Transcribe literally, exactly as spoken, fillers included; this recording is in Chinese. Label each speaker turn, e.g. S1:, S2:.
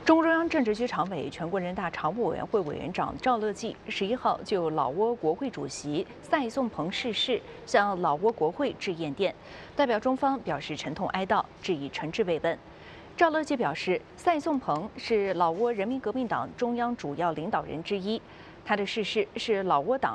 S1: 中中央政治局常委、全国人大常务委员会委员长赵乐际十一号就老挝国会主席赛颂鹏逝世向老挝国会致唁电，代表中方表示沉痛哀悼，致以诚挚慰问。赵乐际表示，赛颂鹏是老挝人民革命党中央主要领导人之一，他的逝世是老挝党